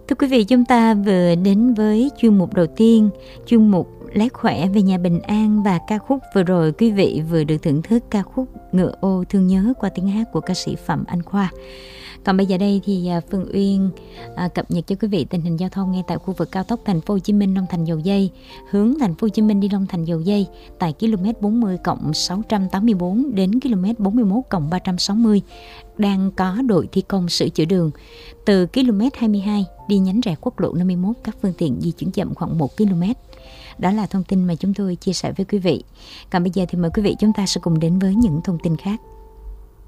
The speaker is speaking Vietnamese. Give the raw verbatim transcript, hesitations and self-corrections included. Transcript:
Thưa quý vị, chúng ta vừa đến với chuyên mục đầu tiên, chuyên mục Lẽ Khỏe về nhà bình an, và ca khúc vừa rồi quý vị vừa được thưởng thức ca khúc Ngựa ô thương nhớ qua tiếng hát của ca sĩ Phạm Anh Khoa. Còn bây giờ đây thì Phương Uyên à, cập nhật cho quý vị tình hình giao thông ngay tại khu vực cao tốc Thành phố Hồ Chí Minh Long Thành Dầu Giây, hướng Thành phố Hồ Chí Minh đi Long Thành Dầu Giây tại km bốn mươi cộng sáu trăm tám mươi bốn đến km bốn mươi mốt cộng ba trăm sáu mươi đang có đội thi công sửa chữa đường. Từ km hai mươi hai đi nhánh rẽ quốc lộ năm mươi mốt, các phương tiện di chuyển chậm khoảng một ki lô mét. Đó là thông tin mà chúng tôi chia sẻ với quý vị. Còn bây giờ thì mời quý vị chúng ta sẽ cùng đến với những thông tin khác.